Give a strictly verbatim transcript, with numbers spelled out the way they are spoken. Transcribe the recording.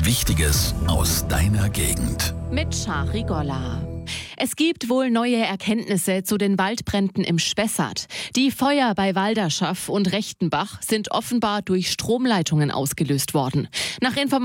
Wichtiges aus deiner Gegend. Mit Shari Golla. Es gibt wohl neue Erkenntnisse zu den Waldbränden im Spessart. Die Feuer bei Walderschaff und Rechtenbach sind offenbar durch Stromleitungen ausgelöst worden. Nach Informationen